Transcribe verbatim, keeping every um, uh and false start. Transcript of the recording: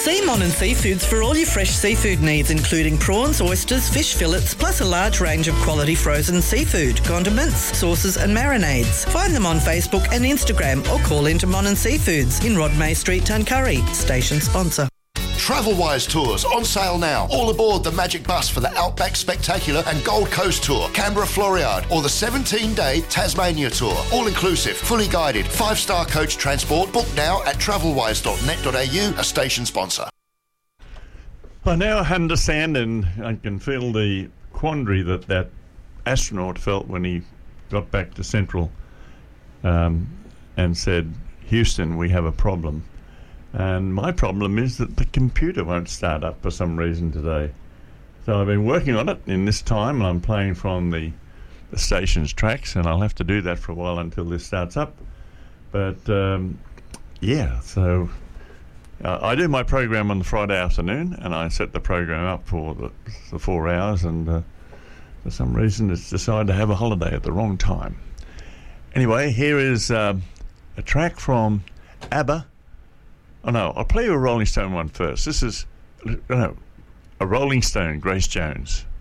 See Monin Seafoods for all your fresh seafood needs, including prawns, oysters, fish fillets, plus a large range of quality frozen seafood, condiments, sauces and marinades. Find them on Facebook and Instagram or call into Monin Seafoods in Rodmay Street, Tuncurry. Station sponsor. Travelwise Tours on sale now. All aboard the Magic Bus for the Outback Spectacular and Gold Coast Tour, Canberra Floriade, or the seventeen-day Tasmania Tour. All inclusive, fully guided, five-star coach transport. Book now at travelwise dot net dot a u, a station sponsor. I now understand and I can feel the quandary that that astronaut felt when he got back to Central um, and said, Houston, we have a problem. And my problem is that the computer won't start up for some reason today. So I've been working on it in this time, and I'm playing from the, the station's tracks, and I'll have to do that for a while until this starts up. But, um, yeah, so uh, I do my program on the Friday afternoon, and I set the program up for the, the four hours, and uh, for some reason it's decided to have a holiday at the wrong time. Anyway, here is uh, a track from ABBA. Oh no, I'll play you a Rolling Stone one first. This is no, a Rolling Stone, Grace Jones.